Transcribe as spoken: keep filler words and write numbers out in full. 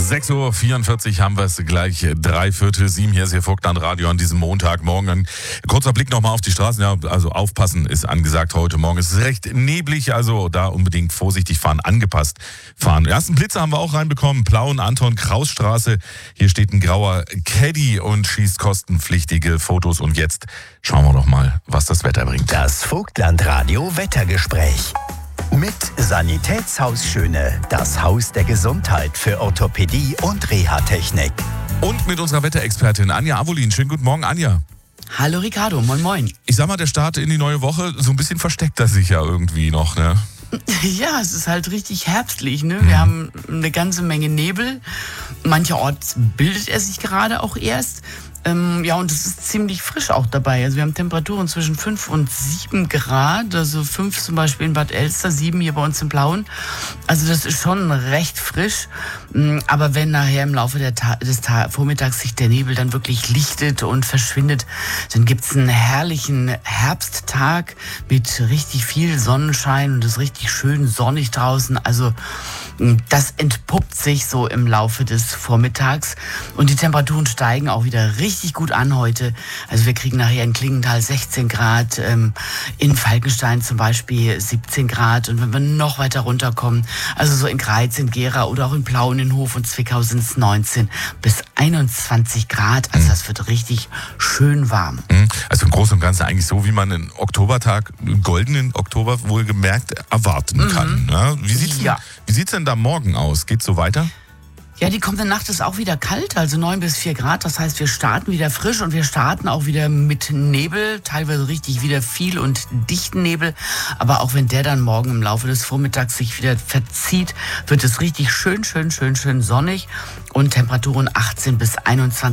sechs Uhr vierundvierzig haben wir es gleich, drei Viertel sieben. Hier ist Ihr Vogtland Radio an diesem Montagmorgen. Ein kurzer Blick nochmal auf die Straßen. Ja, also aufpassen ist angesagt heute Morgen. Es ist recht neblig, also da unbedingt vorsichtig fahren, angepasst fahren. Den ersten Blitzer haben wir auch reinbekommen. Plauen, Anton-Kraus-Straße. Hier steht ein grauer Caddy und schießt kostenpflichtige Fotos. Und jetzt schauen wir doch mal, was das Wetter bringt. Das Vogtland Radio Wettergespräch. Mit Sanitätshaus Schöne, das Haus der Gesundheit für Orthopädie und Reha-Technik. Und mit unserer Wetterexpertin Anja Avolin. Schönen guten Morgen, Anja. Hallo Ricardo, moin moin. Ich sag mal, der Start in die neue Woche, so ein bisschen versteckt er sich ja irgendwie noch, ne? Ja, es ist halt richtig herbstlich, ne? Wir haben eine ganze Menge Nebel. Mancherorts bildet er sich gerade auch erst. Ähm, ja, und es ist ziemlich frisch auch dabei. Also wir haben Temperaturen zwischen fünf und sieben Grad. Also fünf zum Beispiel in Bad Elster, sieben hier bei uns im Blauen. Also das ist schon recht frisch. Aber wenn nachher im Laufe der Ta- des Ta- Vormittags sich der Nebel dann wirklich lichtet und verschwindet, dann gibt's einen herrlichen Herbsttag mit richtig viel Sonnenschein und es ist richtig schön sonnig draußen. Also das entpuppt sich so im Laufe des Vormittags und die Temperaturen steigen auch wieder richtig gut an heute. Also wir kriegen nachher in Klingenthal sechzehn Grad, ähm, in Falkenstein zum Beispiel siebzehn Grad und wenn wir noch weiter runterkommen, also so in Greiz, in Gera oder auch in Plauen, in Hof und Zwickau sind es neunzehn bis einundzwanzig Grad. Also das wird richtig schön warm. Also im Großen und Ganzen eigentlich so, wie man einen Oktobertag, einen goldenen Oktober wohlgemerkt erwarten kann. Mhm. Ja, wie sieht's Ja. denn, wie sieht's denn da morgen aus? Geht's so weiter? Ja, die kommende Nacht ist auch wieder kalt, also neun bis vier Grad. Das heißt, wir starten wieder frisch und wir starten auch wieder mit Nebel, teilweise richtig wieder viel und dichten Nebel. Aber auch wenn der dann morgen im Laufe des Vormittags sich wieder verzieht, wird es richtig schön, schön, schön, schön sonnig und Temperaturen achtzehn bis einundzwanzig